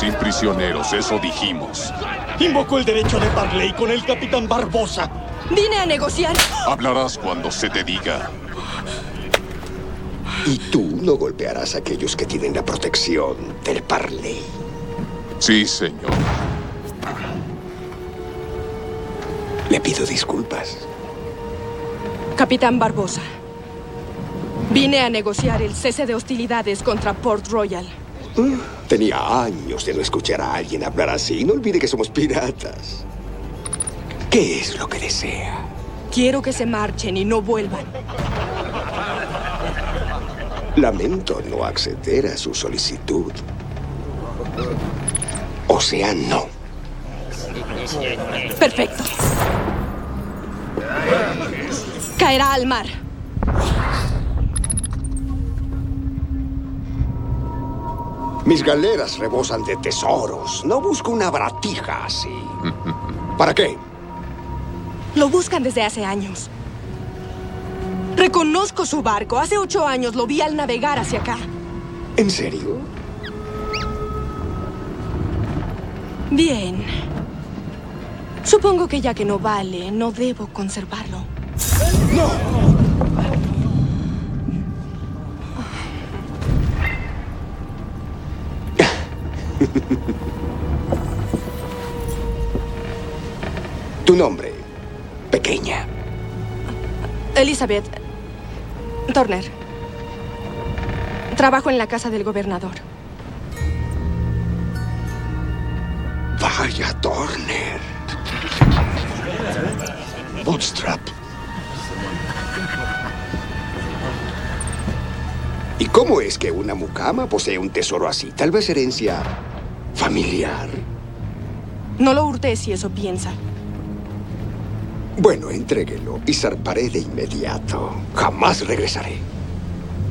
sin prisioneros, eso dijimos. Invocó el derecho de Parley con el Capitán Barbosa. Vine a negociar. Hablarás cuando se te diga. Y tú no golpearás a aquellos que tienen la protección del Parley. Sí, señor. Le pido disculpas. Capitán Barbosa. Vine a negociar el cese de hostilidades contra Port Royal. Tenía años de no escuchar a alguien hablar así. No olvide que somos piratas. ¿Qué es lo que desea? Quiero que se marchen y no vuelvan. Lamento no acceder a su solicitud. O sea, no. Perfecto. Caerá al mar. Mis galeras rebosan de tesoros. No busco una baratija así. ¿Para qué? Lo buscan desde hace años. Reconozco su barco. Hace 8 años lo vi al navegar hacia acá. ¿En serio? Bien. Supongo que ya que no vale, no debo conservarlo. ¡No! Tu nombre, pequeña. Elizabeth Turner. Trabajo en la casa del gobernador. Vaya, Turner. Bootstrap. ¿Y cómo es que una mucama posee un tesoro así? Tal vez herencia familiar. No lo hurté si eso piensa. Bueno, entréguelo y zarparé de inmediato. Jamás regresaré.